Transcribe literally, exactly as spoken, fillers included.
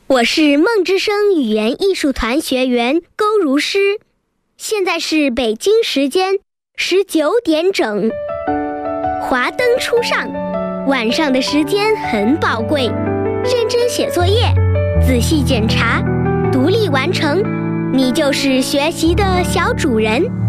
我是梦之声语言艺术团学员勾如诗，现在是北京时间十九点整。华灯初上，晚上的时间很宝贵，认真写作业，仔细检查，独立完成，你就是学习的小主人。